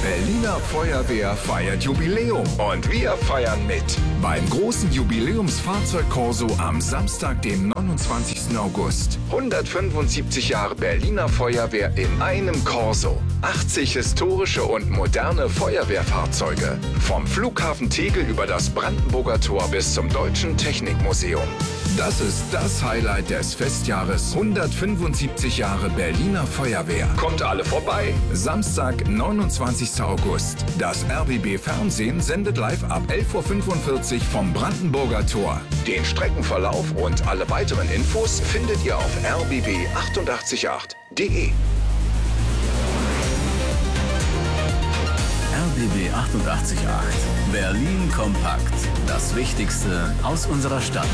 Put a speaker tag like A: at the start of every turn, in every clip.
A: Berliner Feuerwehr feiert Jubiläum und wir feiern mit. Beim großen Jubiläumsfahrzeugkorso am Samstag, dem 29. August. 175 Jahre Berliner Feuerwehr in einem Korso. 80 historische und moderne Feuerwehrfahrzeuge. Vom Flughafen Tegel über das Brandenburger Tor bis zum Deutschen Technikmuseum. Das ist das Highlight des Festjahres 175 Jahre Berliner Feuerwehr. Kommt alle vorbei. Samstag, 29. August. Das RBB Fernsehen sendet live ab 11:45 Uhr vom Brandenburger Tor. Den Streckenverlauf und alle weiteren Infos findet ihr auf rbb888.de.
B: RBB 88.8. Berlin kompakt. Das Wichtigste aus unserer Stadt.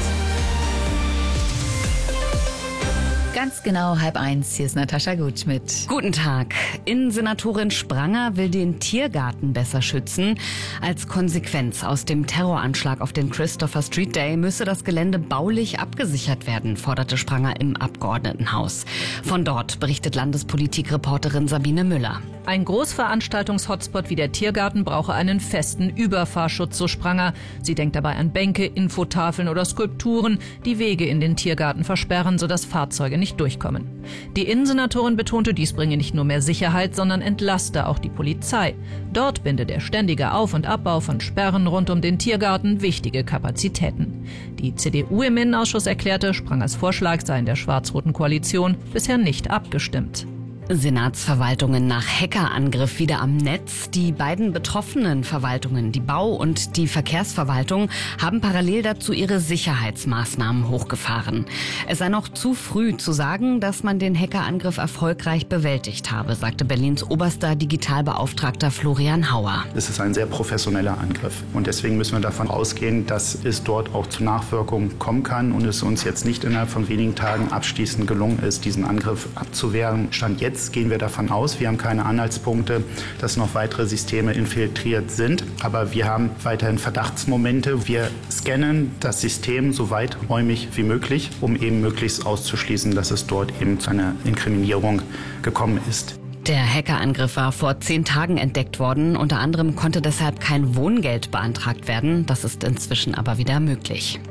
C: Ganz genau 12:30. Hier ist Natascha Gutschmidt.
D: Guten Tag. Innensenatorin Spranger will den Tiergarten besser schützen. Als Konsequenz aus dem Terroranschlag auf den Christopher Street Day müsse das Gelände baulich abgesichert werden, forderte Spranger im Abgeordnetenhaus. Von dort berichtet Landespolitikreporterin Sabine Müller.
E: Ein Großveranstaltungs-Hotspot wie der Tiergarten brauche einen festen Überfahrschutz, so Spranger. Sie denkt dabei an Bänke, Infotafeln oder Skulpturen, die Wege in den Tiergarten versperren, sodass Fahrzeuge nicht durchkommen. Die Innensenatorin betonte, dies bringe nicht nur mehr Sicherheit, sondern entlaste auch die Polizei. Dort binde der ständige Auf- und Abbau von Sperren rund um den Tiergarten wichtige Kapazitäten. Die CDU im Innenausschuss erklärte, Sprangers Vorschlag sei in der schwarz-roten Koalition bisher nicht abgestimmt.
D: Senatsverwaltungen nach Hackerangriff wieder am Netz. Die beiden betroffenen Verwaltungen, die Bau- und die Verkehrsverwaltung, haben parallel dazu ihre Sicherheitsmaßnahmen hochgefahren. Es sei noch zu früh zu sagen, dass man den Hackerangriff erfolgreich bewältigt habe, sagte Berlins oberster Digitalbeauftragter Florian Hauer.
F: Es ist ein sehr professioneller Angriff und deswegen müssen wir davon ausgehen, dass es dort auch zu Nachwirkungen kommen kann und es uns jetzt nicht innerhalb von wenigen Tagen abschließend gelungen ist, diesen Angriff abzuwehren. Stand jetzt gehen wir davon aus, wir haben keine Anhaltspunkte, dass noch weitere Systeme infiltriert sind. Aber wir haben weiterhin Verdachtsmomente. Wir scannen das System so weiträumig wie möglich, um eben möglichst auszuschließen, dass es dort eben zu einer Inkriminierung gekommen ist.
D: Der Hackerangriff war vor 10 Tagen entdeckt worden. Unter anderem konnte deshalb kein Wohngeld beantragt werden. Das ist inzwischen aber wieder möglich.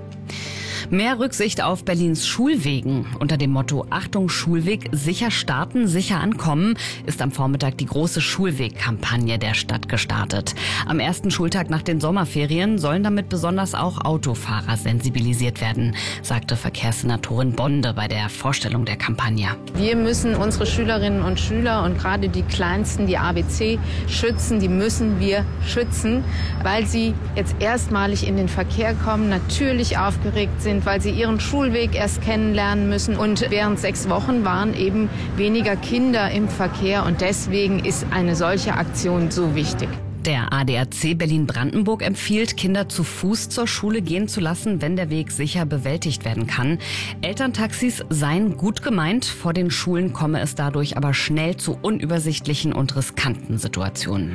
D: Mehr Rücksicht auf Berlins Schulwegen. Unter dem Motto Achtung Schulweg, sicher starten, sicher ankommen, ist am Vormittag die große Schulwegkampagne der Stadt gestartet. Am ersten Schultag nach den Sommerferien sollen damit besonders auch Autofahrer sensibilisiert werden, sagte Verkehrssenatorin Bonde bei der Vorstellung der Kampagne.
G: Wir müssen unsere Schülerinnen und Schüler und gerade die Kleinsten, die ABC, schützen. Die müssen wir schützen, weil sie jetzt erstmalig in den Verkehr kommen, natürlich aufgeregt sind, weil sie ihren Schulweg erst kennenlernen müssen. Und während 6 Wochen waren eben weniger Kinder im Verkehr. Und deswegen ist eine solche Aktion so wichtig.
D: Der ADAC Berlin-Brandenburg empfiehlt, Kinder zu Fuß zur Schule gehen zu lassen, wenn der Weg sicher bewältigt werden kann. Elterntaxis seien gut gemeint, vor den Schulen komme es dadurch aber schnell zu unübersichtlichen und riskanten Situationen.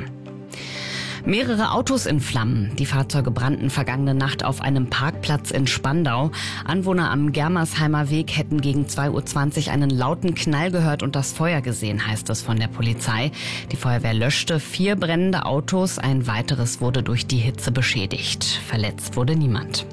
D: Mehrere Autos in Flammen. Die Fahrzeuge brannten vergangene Nacht auf einem Parkplatz in Spandau. Anwohner am Germersheimer Weg hätten gegen 2:20 Uhr einen lauten Knall gehört und das Feuer gesehen, heißt es von der Polizei. Die Feuerwehr löschte 4 brennende Autos. Ein weiteres wurde durch die Hitze beschädigt. Verletzt wurde niemand.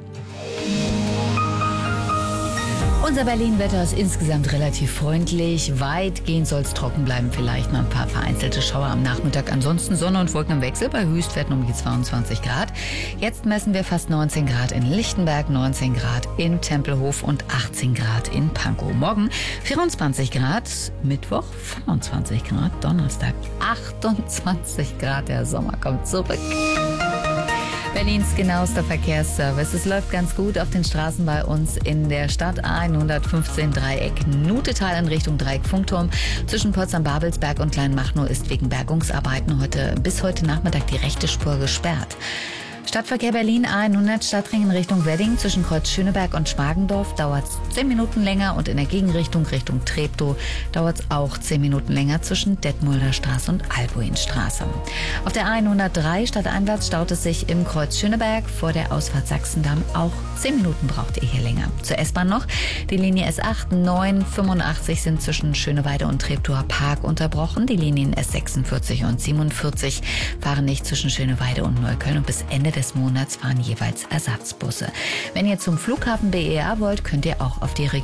C: Unser Berlin-Wetter ist insgesamt relativ freundlich. Weitgehend soll es trocken bleiben, vielleicht mal ein paar vereinzelte Schauer am Nachmittag. Ansonsten Sonne und Wolken im Wechsel bei Höchstwerten um die 22 Grad. Jetzt messen wir fast 19 Grad in Lichtenberg, 19 Grad in Tempelhof und 18 Grad in Pankow. Morgen 24 Grad, Mittwoch 25 Grad, Donnerstag 28 Grad. Der Sommer kommt zurück. Berlins genauester Verkehrsservice. Es läuft ganz gut auf den Straßen bei uns in der Stadt. A115 Dreieck Nutetal in Richtung Dreieck Funkturm. Zwischen Potsdam-Babelsberg und Kleinmachnow ist wegen Bergungsarbeiten bis heute Nachmittag die rechte Spur gesperrt. Stadtverkehr Berlin A100 Stadtring in Richtung Wedding zwischen Kreuz Schöneberg und Schmargendorf dauert es 10 Minuten länger und in der Gegenrichtung Richtung Treptow dauert es auch 10 Minuten länger zwischen Detmolder Straße und Albuinstraße. Auf der A103 stadteinwärts staut es sich im Kreuz Schöneberg vor der Ausfahrt Sachsendamm. Auch 10 Minuten braucht ihr hier länger. Zur S-Bahn noch. Die Linie S8, 9, 85 sind zwischen Schöneweide und Treptower Park unterbrochen. Die Linien S46 und 47 fahren nicht zwischen Schöneweide und Neukölln und bis Ende des Monats fahren jeweils Ersatzbusse. Wenn ihr zum Flughafen BER wollt, könnt ihr auch auf die